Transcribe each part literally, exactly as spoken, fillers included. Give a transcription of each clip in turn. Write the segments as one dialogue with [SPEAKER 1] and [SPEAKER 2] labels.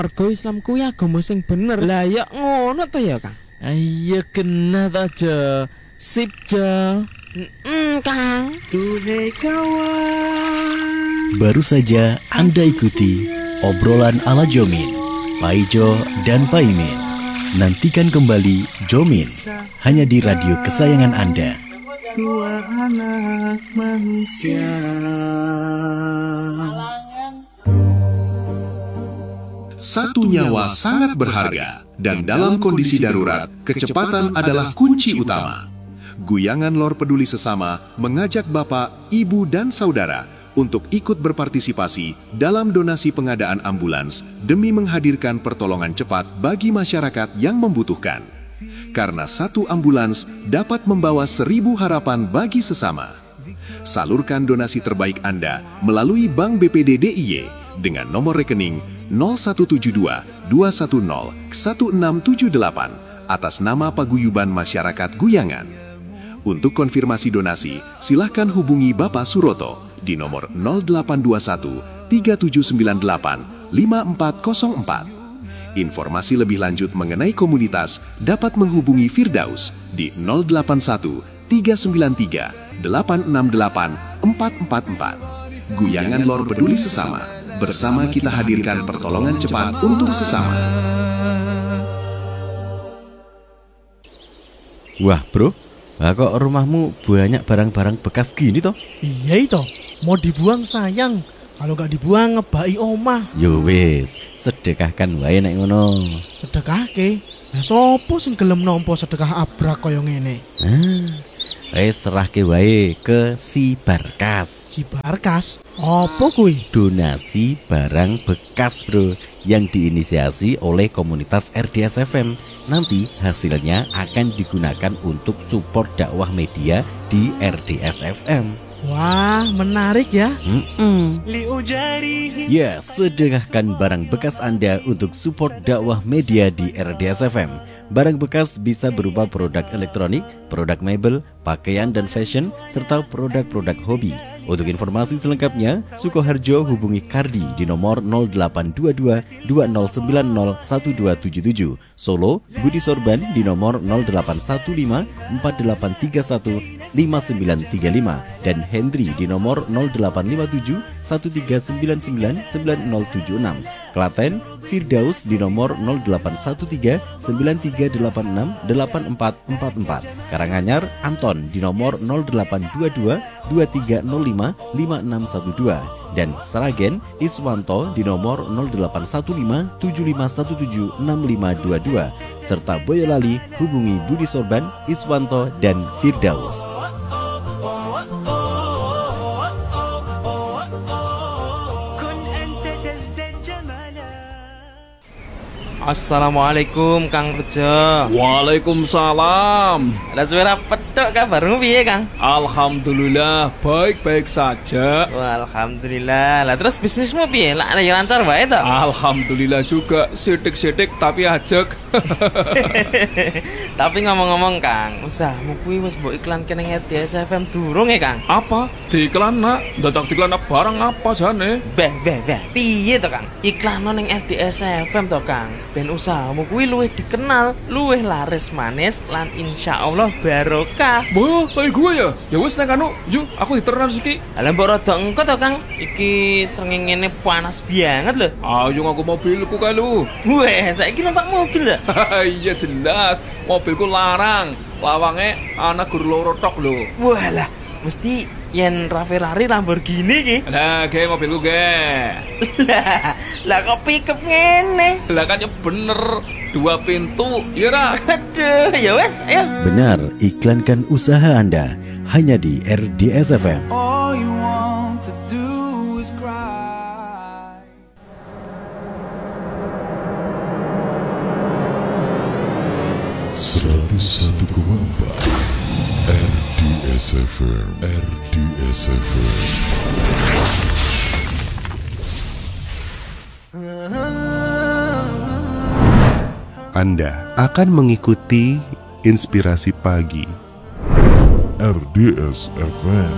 [SPEAKER 1] Mergo Islam kuwi agama sing bener. Lah ya ngono to ya, Kang.
[SPEAKER 2] Ayo kena aja. Sip ja.
[SPEAKER 1] Heeh, Kang.
[SPEAKER 3] Duhai kawan.
[SPEAKER 4] Baru saja Anda ikuti obrolan ala Jomin, Paijo dan Paimin. Nantikan kembali Jomin hanya di radio kesayangan Anda.
[SPEAKER 3] Dua anak manusia.
[SPEAKER 5] Satu nyawa sangat berharga, dan dalam kondisi darurat, kecepatan adalah kunci utama. Guyangan Lor Peduli Sesama mengajak Bapak, Ibu, dan Saudara untuk ikut berpartisipasi dalam donasi pengadaan ambulans demi menghadirkan pertolongan cepat bagi masyarakat yang membutuhkan. Karena satu ambulans dapat membawa seribu harapan bagi sesama. Salurkan donasi terbaik Anda melalui Bank B P D D I Y dengan nomor rekening nol satu tujuh dua dua satu nol satu enam tujuh delapan atas nama Paguyuban Masyarakat Guyangan. Untuk konfirmasi donasi, silakan hubungi Bapak Suroto di nomor nol delapan dua satu tiga tujuh sembilan delapan lima empat nol empat. Informasi lebih lanjut mengenai komunitas dapat menghubungi Firdaus di nol delapan satu tiga sembilan tiga delapan enam delapan empat empat empat. Guyangan Lor Peduli Sesama, bersama kita hadirkan pertolongan cepat untuk sesama.
[SPEAKER 2] Wah bro, lah kok rumahmu banyak barang-barang bekas gini toh?
[SPEAKER 6] Iya itu, mau dibuang sayang. Kalau gak dibuang ngebai omah.
[SPEAKER 2] Yo wis, sedekahkan wae nek ngono.
[SPEAKER 6] Sedekahke? Lah sopo sing gelem nampa sedekah abrak kaya ngene?
[SPEAKER 2] Ah, wis serahke wae ke si Barkas.
[SPEAKER 6] Si Barkas? Apa kuwi?
[SPEAKER 2] Donasi barang bekas bro, yang diinisiasi oleh komunitas R D S F M. Nanti hasilnya akan digunakan untuk support dakwah media di R D S F M.
[SPEAKER 6] Wah, menarik ya.
[SPEAKER 2] Mm-mm. Ya, sedekahkan barang bekas Anda untuk support dakwah media di R D S F M. Barang bekas bisa berupa produk elektronik, produk mebel, pakaian dan fashion, serta produk-produk hobi. Untuk informasi selengkapnya, Sukoharjo hubungi Kardi di nomor nol delapan dua dua dua nol sembilan nol satu dua tujuh tujuh. Solo, Budi Sorban di nomor nol delapan satu lima empat delapan tiga satu lima sembilan tiga lima dan Hendri di nomor nol delapan lima tujuh satu tiga sembilan sembilan sembilan nol tujuh enam. Klaten, Firdaus di nomor nol delapan satu tiga sembilan tiga delapan enam delapan empat empat empat. Karanganyar, Anton di nomor nol delapan dua dua dua tiga nol lima lima enam satu dua. Dan Sragen, Iswanto di nomor nol delapan satu lima tujuh lima satu tujuh enam lima dua dua. Serta Boyolali hubungi Budi Sorban, Iswanto, dan Firdaus.
[SPEAKER 1] Assalamualaikum Kang Rejo.
[SPEAKER 7] Waalaikumsalam.
[SPEAKER 1] Lah suara petuk kabarmu piye Kang?
[SPEAKER 7] Alhamdulillah baik-baik saja.
[SPEAKER 1] Wah, alhamdulillah. Lah terus bisnismu piye? Lah ya lancar wae to?
[SPEAKER 7] Alhamdulillah juga, sidik-sidik tapi ajek.
[SPEAKER 1] Tapi ngomong-ngomong Kang, usahamu kuwi wis mbok iklanke ning R D S F M durung ya Kang?
[SPEAKER 7] Apa? Diiklan nak? Dadak diiklan barang apa jane?
[SPEAKER 1] Beh, beh, beh. Piye to Kang? Iklan ning R D S F M to Kang. Ben usahamu kuwi luwih dikenal, luwih laris manis lan insyaallah barokah.
[SPEAKER 7] Boh, kayak gue ya. Ya wis nek anu, yuk aku diternan siki.
[SPEAKER 1] Lah mbok rada engko to Kang. Iki srengenge panas banget lho.
[SPEAKER 7] Ayo ngaku mobilku kae lu.
[SPEAKER 1] Weh, saiki numpak mobil ya?
[SPEAKER 7] Iya jelas, mobilku larang. Lawange ana gur loro tok lho.
[SPEAKER 1] Walah, mesti yen Ferrari Lamborghini ki.
[SPEAKER 7] Lah, ge mobilku ge.
[SPEAKER 1] Lah, lah kok pickup ngene?
[SPEAKER 7] Lah kan ya bener, dua pintu, ya ra?
[SPEAKER 1] Aduh, ya wes, ayo.
[SPEAKER 4] Benar, iklankan usaha Anda hanya di R D S F M.
[SPEAKER 3] All you want to do is cry.
[SPEAKER 8] seratus satu koma empat R D S F M, R D S F M.
[SPEAKER 5] Anda akan mengikuti Inspirasi Pagi
[SPEAKER 8] R D S F M.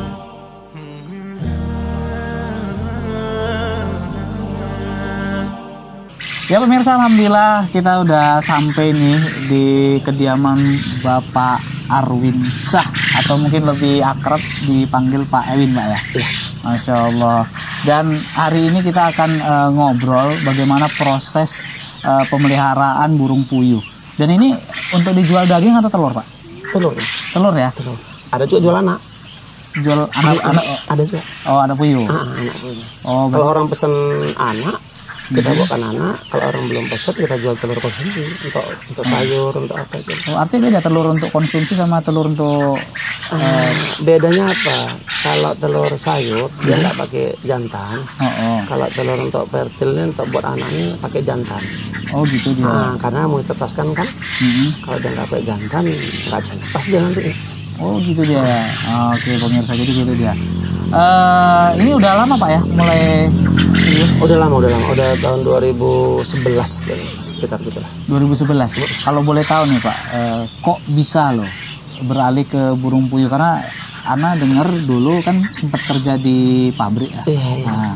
[SPEAKER 9] Ya pemirsa, alhamdulillah kita udah sampai nih di kediaman Bapak Arwin Syah, atau mungkin lebih akrab dipanggil Pak Ewin, Pak ya.
[SPEAKER 10] Iya.
[SPEAKER 9] Masya Allah. Dan hari ini kita akan uh, ngobrol bagaimana proses uh, pemeliharaan burung puyuh. Dan ini untuk dijual daging atau telur, Pak?
[SPEAKER 10] Telur.
[SPEAKER 9] Telur ya?
[SPEAKER 10] Telur. Ada juga jual anak.
[SPEAKER 9] Jual anak,
[SPEAKER 10] ada,
[SPEAKER 9] anak
[SPEAKER 10] ada juga.
[SPEAKER 9] Oh, ada puyuh.
[SPEAKER 10] Ah, anak puyuh.
[SPEAKER 9] Oh,
[SPEAKER 10] kalau orang pesen anak, kita
[SPEAKER 9] hmm.
[SPEAKER 10] bukan anak. Kalau orang belum pesen, kita jual telur konsumsi untuk untuk sayur, hmm. untuk apa itu.
[SPEAKER 9] Oh, artinya beda telur untuk konsumsi sama telur untuk
[SPEAKER 10] uh, uh, bedanya apa? Kalau telur sayur hmm. dia nggak pakai jantan.
[SPEAKER 9] Oh, oh.
[SPEAKER 10] Kalau telur untuk fertilnya untuk buat anaknya pakai jantan.
[SPEAKER 9] Oh gitu dia.
[SPEAKER 10] Nah, karena mau ditetaskan kan. Hmm. Kalau dia nggak pakai jantan, nggak bisa lepas dia nanti.
[SPEAKER 9] Oh gitu dia. Oh, oke pemirsa, jadi gitu dia. Uh, ini udah lama Pak ya mulai? Iya.
[SPEAKER 10] Udah lama, udah lama. Udah tahun dua ribu sebelas sekitar gitu lah.
[SPEAKER 9] dua ribu sebelas. Kalau boleh tahu nih Pak, uh, kok bisa loh beralih ke burung puyuh? Karena Ana dengar dulu kan sempat kerja di pabrik ya.
[SPEAKER 10] Iya, iya.
[SPEAKER 9] Nah.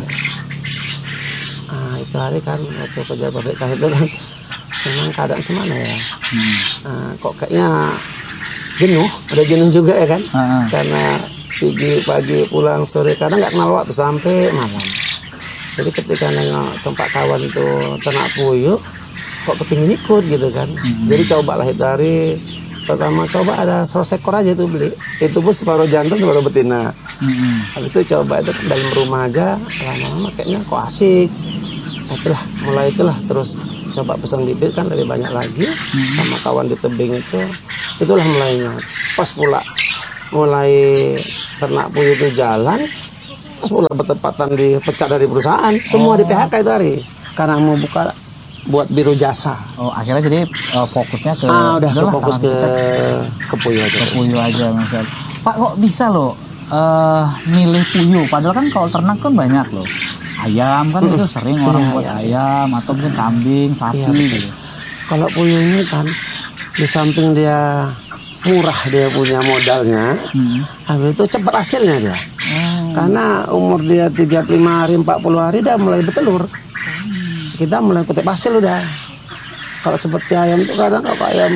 [SPEAKER 10] Ah, itu hari kan waktu kerja pabrik itu kan memang keadaan semana ya. Hmm. Ah, kok kayaknya jenuh, ada jenuh juga ya kan, uh-huh. karena pagi pagi pulang sore kadang nggak kenal waktu sampai malam. Jadi ketika nengok tempat kawan itu ternak puyuh, kok kepingin ikut gitu kan. Uh-huh. Jadi coba lah itu hari pertama coba ada seratus ekor aja itu beli, itu pun separuh jantan separuh betina. Uh-huh. Habis itu coba itu dalam rumah aja, lama-lama kayaknya kok asik. Nah, itulah mulai itulah terus coba pesan bibit kan lebih banyak lagi hmm. sama kawan di tebing itu, itulah mulainya. Pas pula mulai ternak puyuh itu jalan, pas pula bertepatan dipecat dari perusahaan, semua oh. di P H K itu hari karena mau buka buat biro jasa.
[SPEAKER 9] Oh akhirnya jadi uh, fokusnya ke
[SPEAKER 10] ah, udah ke fokus ke ke puyuh aja.
[SPEAKER 9] Ke puyuh aja Mas. Pak kok bisa loh uh, milih puyuh? Padahal kan kalau ternak kan banyak loh. Ayam kan itu sering orang iya, buat iya, ayam atau mungkin kambing, sapi iya, gitu.
[SPEAKER 10] Kalau puyuh ini kan di samping dia murah dia punya modalnya, hmm. habis itu cepat hasilnya dia. Hmm. Karena umur dia tiga puluh lima hari, empat puluh hari dia mulai bertelur. Hmm. Kita mulai kutip hasil udah. Kalau seperti ayam itu kadang kalau ayam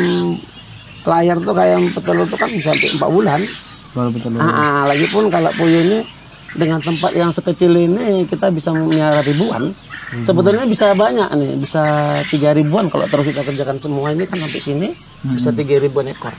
[SPEAKER 10] layar tuh kayak ayam petelur tuh kan bisa sampai empat bulan.
[SPEAKER 9] Baru bertelur.
[SPEAKER 10] Ah, lagi pun kalau puyuh ini dengan tempat yang sekecil ini kita bisa melihara ribuan. Hmm. Sebetulnya bisa banyak nih, bisa tiga ribuan kalau terus kita kerjakan semua ini kan sampai sini hmm. bisa tiga ribuan ekor.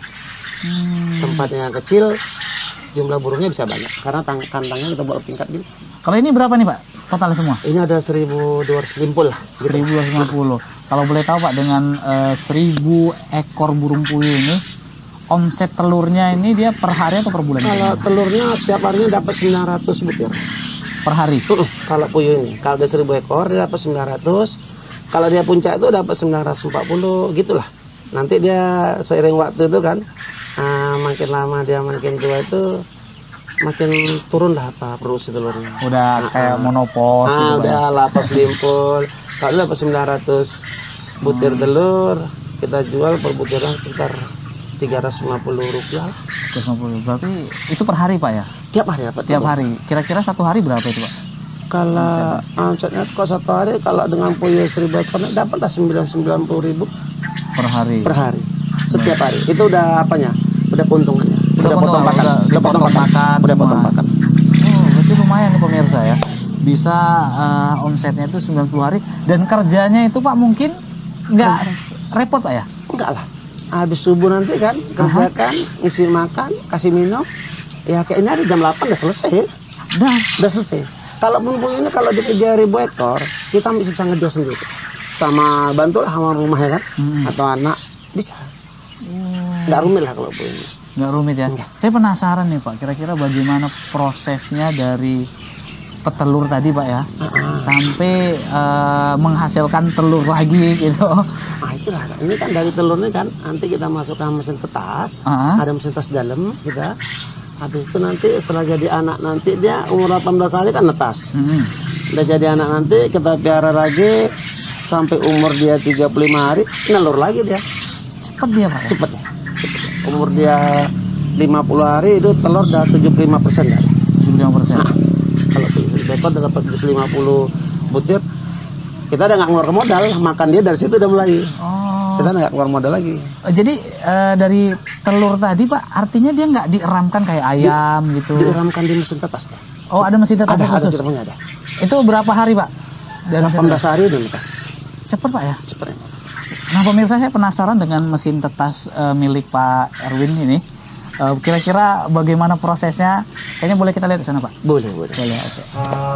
[SPEAKER 10] Hmm. Tempatnya kecil, jumlah burungnya bisa banyak karena tang- kandangnya kita buat tingkat gini.
[SPEAKER 9] Kalau ini berapa nih Pak? Total semua?
[SPEAKER 10] Ini ada seribu dua ratus lima puluh lah. Gitu.
[SPEAKER 9] seribu dua ratus lima puluh. Kalau boleh tahu Pak, dengan uh, seribu ekor burung puyuh ini, omset telurnya ini dia per hari atau per bulan?
[SPEAKER 10] Kalau telurnya setiap harinya dapat sembilan ratus butir.
[SPEAKER 9] Per hari?
[SPEAKER 10] Uh, kalau puyuh ini, kalau ada seribu ekor dia dapat sembilan ratus. Kalau dia puncak itu dapat sembilan ratus empat puluh gitulah. Nanti dia seiring waktu itu kan, uh, makin lama dia makin tua itu makin turun lah apa produksi telurnya.
[SPEAKER 9] Udah
[SPEAKER 10] nah,
[SPEAKER 9] kayak
[SPEAKER 10] uh,
[SPEAKER 9] monopos
[SPEAKER 10] uh,
[SPEAKER 9] gitu.
[SPEAKER 10] Udah lapas limpul. Kalau dapat sembilan ratus butir hmm. telur, kita jual per butiran sekitar tiga ratus lima puluh rupiah.
[SPEAKER 9] tiga ratus lima puluh. Berarti itu per hari Pak ya?
[SPEAKER 10] Tiap hari dapat.
[SPEAKER 9] Tiap hari. Kira-kira satu hari berapa itu Pak?
[SPEAKER 10] Kalau omsetnya kok satu hari kalau dengan puyuh seribu ekor dapatlah sembilan sembilan puluh ribu
[SPEAKER 9] per hari.
[SPEAKER 10] Per hari. Setiap hari. Itu udah apanya? Udah keuntungannya.
[SPEAKER 9] Udah,
[SPEAKER 10] udah potong pakan.
[SPEAKER 9] Udah, udah potong pakan.
[SPEAKER 10] Udah potong pakan.
[SPEAKER 9] Oh, berarti lumayan nih pemirsa ya. Bisa uh, omsetnya itu sembilan puluh hari dan kerjanya itu Pak mungkin nggak hmm. repot Pak ya?
[SPEAKER 10] Enggak lah. Habis subuh nanti kan kerjakan, uh-huh. isi makan, kasih minum. Ya kayaknya di jam delapan udah selesai.
[SPEAKER 9] Udah,
[SPEAKER 10] udah selesai. Kalau puyuh ini kalau di tiga ribu ekor, kita bisa bisa ngedol sendiri. Sama bantulah sama rumah ya kan, hmm. atau anak bisa. Hmm. Nggak rumit lah kalau puyuh ini.
[SPEAKER 9] Nggak rumit ya. Enggak. Saya penasaran nih Pak, kira-kira bagaimana prosesnya dari petelur tadi Pak ya, uh-uh. sampai uh, menghasilkan telur lagi gitu.
[SPEAKER 10] Nah itulah, ini kan dari telurnya kan, nanti kita masukkan mesin tetas, uh-huh. ada mesin tetas dalam kita. Habis itu nanti setelah jadi anak nanti dia umur delapan belas hari kan netas. Uh-huh. Udah jadi anak nanti kita piara lagi sampai umur dia tiga puluh lima hari, nelur lagi dia.
[SPEAKER 9] Cepet dia Pak ya?
[SPEAKER 10] Cepet ya. Cepet ya. Umur dia lima puluh hari itu telur udah tujuh puluh lima persen dah. tujuh puluh lima persen. Nah, kalau ekor dapat tujuh ratus lima puluh butir kita udah nggak ngeluar modal, makan dia dari situ udah mulai.
[SPEAKER 9] Oh.
[SPEAKER 10] Kita nggak keluar modal lagi.
[SPEAKER 9] Jadi uh, dari telur tadi Pak, artinya dia nggak dieramkan kayak ayam
[SPEAKER 10] di,
[SPEAKER 9] gitu?
[SPEAKER 10] Dieramkan di mesin tetas tuh.
[SPEAKER 9] Oh ada mesin tetas
[SPEAKER 10] ada,
[SPEAKER 9] khusus?
[SPEAKER 10] Ada, ada.
[SPEAKER 9] Itu berapa hari Pak?
[SPEAKER 10] delapan belas hari udah netas.
[SPEAKER 9] Cepet Pak ya?
[SPEAKER 10] Cepet ya.
[SPEAKER 9] Nah pemirsa, saya penasaran dengan mesin tetas uh, milik Pak Erwin ini. Uh, kira-kira bagaimana prosesnya? Kayaknya boleh kita lihat di sana Pak?
[SPEAKER 10] Boleh, boleh.
[SPEAKER 9] Boleh, oke. Okay.